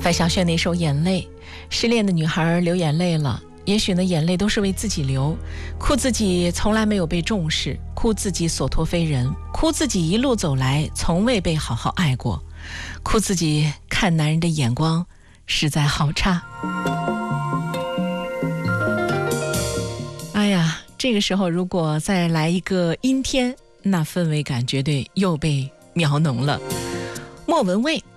范晓萱那首《眼泪》，失恋的女孩流眼泪了，也许呢，眼泪都是为自己流，哭自己从来没有被重视，哭自己所托非人，哭自己一路走来从未被好好爱过，哭自己看男人的眼光实在好差。哎呀，这个时候如果再来一个阴天，那氛围感绝对又被描浓了。莫文蔚